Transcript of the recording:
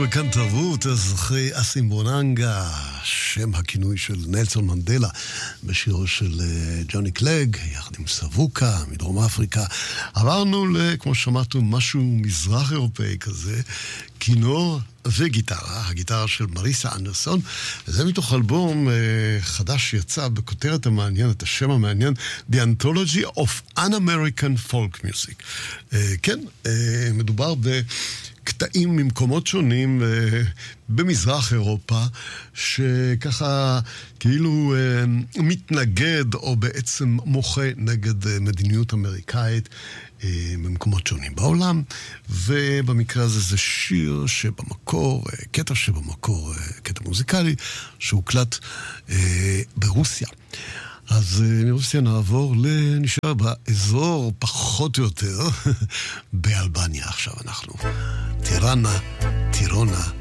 כאן תרבות, אז אחרי אסימבוננגה, שם הכינוי של נלסון מנדלה, בשירו של ג'וני קלג, יחד עם סבוקה, מדרום אפריקה. עברנו כמו שמענו, משהו מזרח אירופאי כזה, כינור וגיטרה, הגיטרה של מריסה אנדרסון, וזה מתוך אלבום חדש שיצא בכותרת המעניינת, השם המעניין, The Anthology of Un-American Folk Music. כן, מדובר קטעים ממקומות שונים במזרח אירופה, שככה כאילו מתנגד או בעצם מוחה נגד מדיניות אמריקאית במקומות שונים בעולם, ובמקרה הזה זה שיר שבמקור, קטע שבמקור, קטע מוזיקלי, שהוקלט ברוסיה. אז מרוסיה נעבור נשאר באזור פחות או יותר באלבניה עכשיו אנחנו. טירונה